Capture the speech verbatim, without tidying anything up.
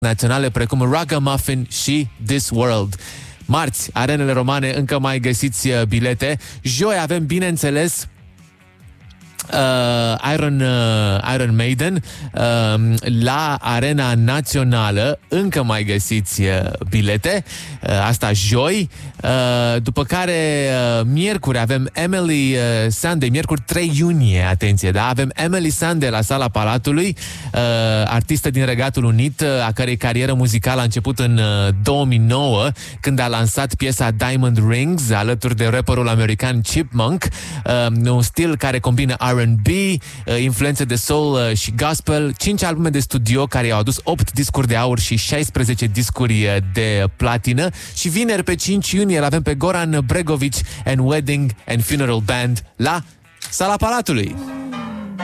naționale precum Ragamuffin și This World. Marți, arenele romane, încă mai găsiți bilete. Joi avem, bineînțeles, Uh, Iron, uh, Iron Maiden uh, la Arena Națională, încă mai găsiți uh, bilete, uh, asta joi, uh, după care uh, miercuri avem Emily uh, Sandé, miercuri trei iunie, atenție, da? Avem Emily Sandé la Sala Palatului, uh, artistă din Regatul Unit, uh, a cărei carieră muzicală a început în uh, două mii nouă, când a lansat piesa Diamond Rings alături de rapperul american Chipmunk, uh, un stil care combină R and B, influențe de soul și gospel, cinci albume de studio care i-au adus opt discuri de aur și șaisprezece discuri de platină. Și vineri, pe cinci iunie, îl avem pe Goran Bregović and Wedding and Funeral Band la Sala Palatului.